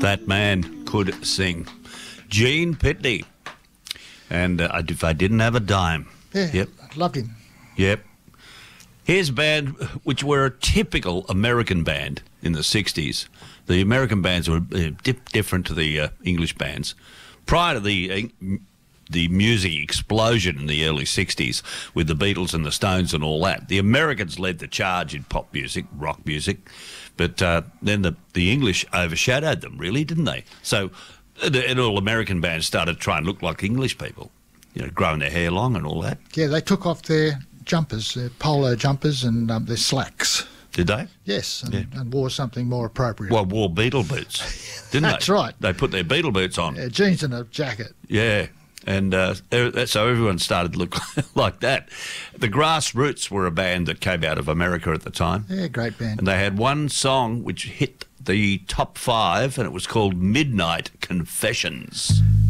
That man could sing. Gene Pitney. And If I Didn't Have a Dime. Yeah, Yep. loved him. Yep. Here's a band which were a typical American band in the 60s. The American bands were different to the English bands. Prior to the music explosion in the early 60s with the Beatles and the Stones and all that, the Americans led the charge in pop music, rock music, but then the English overshadowed them, really, didn't they? So all American bands started trying to look like English people, you know, growing their hair long and all that. Yeah, they took off their jumpers, their polo jumpers and their slacks. Did they? Yes, and wore something more appropriate. Well, wore Beatle boots, didn't they? That's right. They put their Beatle boots on. Yeah, jeans and a jacket. Yeah. And so everyone started to look like that. The Grassroots were a band that came out of America at the time. Yeah, great band. And they had one song which hit the top 5, and it was called Midnight Confessions.